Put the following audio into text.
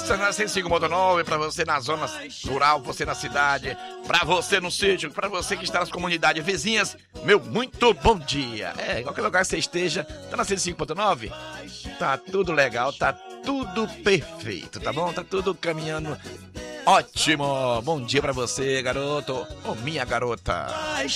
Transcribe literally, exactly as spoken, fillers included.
Essa na cento e cinco ponto nove, pra você na zona rural, você na cidade, pra você no sítio, pra você que está nas comunidades vizinhas, meu muito bom dia. É, em qualquer lugar que você esteja, tá na cento e cinco ponto nove, tá tudo legal, tá tudo perfeito, tá bom? Tá tudo caminhando ótimo. Bom dia pra você, garoto, ou minha garota.